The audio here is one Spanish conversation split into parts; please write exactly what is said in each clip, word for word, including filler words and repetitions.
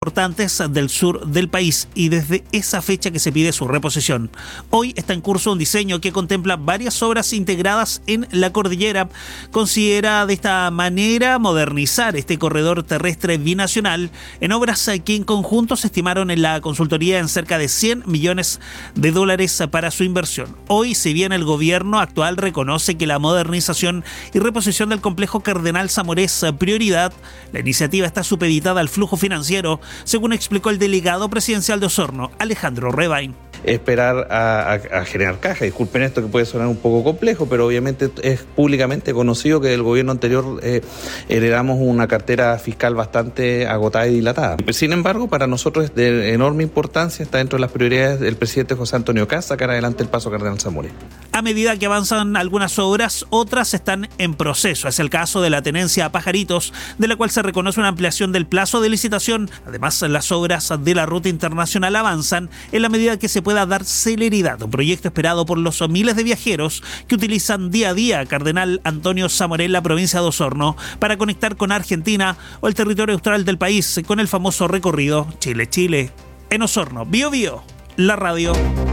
importantes del sur del país y desde esa fecha que se pide su reposición. Hoy está en curso un diseño que contempla varias obras integradas en la cordillera. Considera de esta manera modernizar este corredor terrestre binacional en obras que en conjunto se estimaron en la consultoría en cerca de cien millones de dólares para su inversión. Hoy, si bien el gobierno actual reconoce que la modernización y reposición del complejo Cardenal Zamora es prioridad, la iniciativa está supeditada al flujo financiero, según explicó el delegado presidencial de Osorno, Alejandro Rebain. Esperar a, a, a generar caja. Disculpen esto que puede sonar un poco complejo, pero obviamente es públicamente conocido que del gobierno anterior eh, heredamos una cartera fiscal bastante agotada y dilatada. Sin embargo, para nosotros es de enorme importancia, está dentro de las prioridades del presidente José Antonio Kast sacar adelante el paso Cardenal Zamora. A medida que avanzan algunas obras, otras están en proceso. Es el caso de la tenencia a Pajaritos, de la cual se reconoce una ampliación del plazo de licitación. Además, las obras de la ruta internacional avanzan en la medida que se pueda dar celeridad, un proyecto esperado por los miles de viajeros que utilizan día a día Cardenal Antonio Zamora en la provincia de Osorno para conectar con Argentina o el territorio austral del país con el famoso recorrido Chile-Chile. En Osorno, Bio Bio, la radio.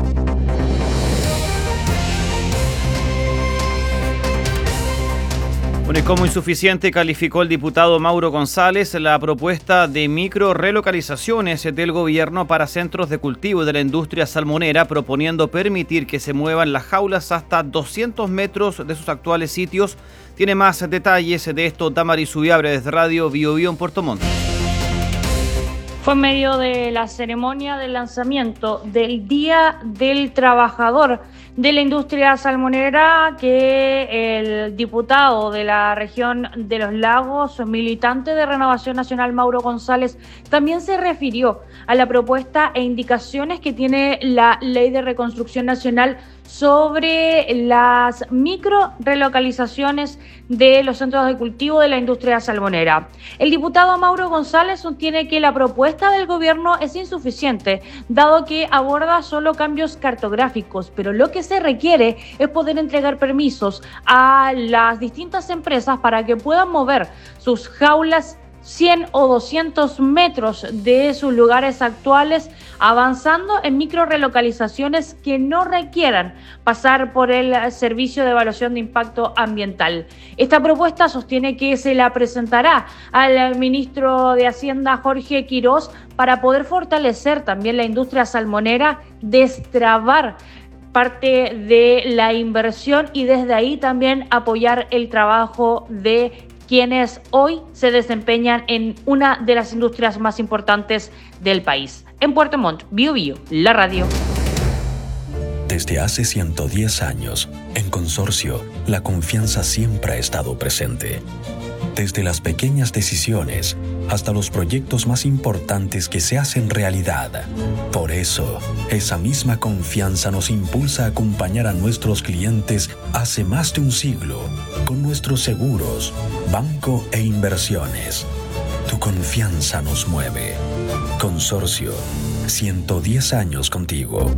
Bueno, y como insuficiente calificó el diputado Mauro González la propuesta de micro relocalizaciones del gobierno para centros de cultivo de la industria salmonera, proponiendo permitir que se muevan las jaulas hasta doscientos metros de sus actuales sitios. Tiene más detalles de esto Damaris Ubiabre desde Radio Bio Bio en Puerto Montt. Fue en medio de la ceremonia de lanzamiento del Día del Trabajador de la Industria Salmonera que el diputado de la región de los Lagos, militante de Renovación Nacional Mauro González, también se refirió a la propuesta e indicaciones que tiene la Ley de Reconstrucción Nacional sobre las micro relocalizaciones de los centros de cultivo de la industria salmonera. El diputado Mauro González sostiene que la propuesta del gobierno es insuficiente, dado que aborda solo cambios cartográficos, pero lo que se requiere es poder entregar permisos a las distintas empresas para que puedan mover sus jaulas cien o doscientos metros de sus lugares actuales, avanzando en micro relocalizaciones que no requieran pasar por el servicio de evaluación de impacto ambiental. Esta propuesta sostiene que se la presentará al ministro de Hacienda, Jorge Quirós, para poder fortalecer también la industria salmonera, destrabar parte de la inversión y desde ahí también apoyar el trabajo de quienes hoy se desempeñan en una de las industrias más importantes del país. En Puerto Montt, Bio Bio, la radio. Desde hace ciento diez años, en Consorcio, la confianza siempre ha estado presente. Desde las pequeñas decisiones hasta los proyectos más importantes que se hacen realidad. Por eso, esa misma confianza nos impulsa a acompañar a nuestros clientes hace más de un siglo con nuestros seguros, banco e inversiones. Tu confianza nos mueve. Consorcio, ciento diez años contigo.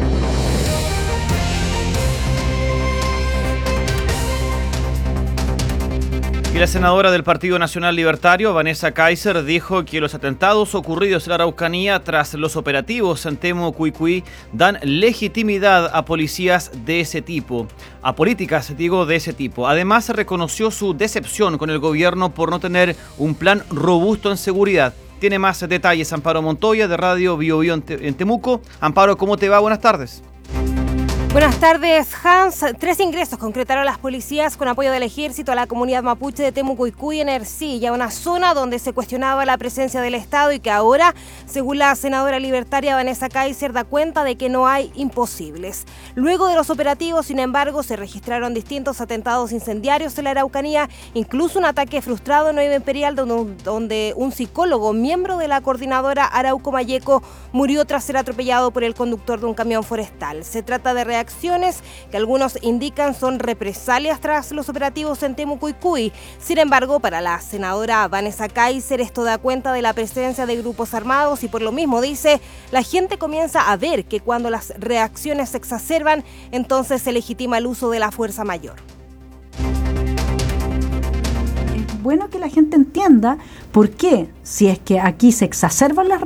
Y la senadora del Partido Nacional Libertario, Vanessa Kaiser, dijo que los atentados ocurridos en la Araucanía tras los operativos en Temucuicui dan legitimidad a policías de ese tipo, a políticas, digo, de ese tipo. Además, reconoció su decepción con el gobierno por no tener un plan robusto en seguridad. Tiene más detalles Amparo Montoya de Radio Bio Bio en, Te- en Temuco. Amparo, ¿cómo te va? Buenas tardes. Buenas tardes, Hans. Tres ingresos concretaron las policías con apoyo del ejército a la comunidad mapuche de Temucuicui en Ercilla, una zona donde se cuestionaba la presencia del Estado y que ahora, según la senadora libertaria Vanessa Kaiser, da cuenta de que no hay imposibles. Luego de los operativos, sin embargo, se registraron distintos atentados incendiarios en la Araucanía, incluso un ataque frustrado en Nueva Imperial donde un psicólogo, miembro de la coordinadora Arauco Mayeco, murió tras ser atropellado por el conductor de un camión forestal. Se trata de reacciones que algunos indican son represalias tras los operativos en Temucuicui. Sin embargo, para la senadora Vanessa Kaiser, esto da cuenta de la presencia de grupos armados y por lo mismo, dice, la gente comienza a ver que cuando las reacciones se exacerban, entonces se legitima el uso de la fuerza mayor. Es bueno que la gente entienda por qué, si es que aquí se exacerban las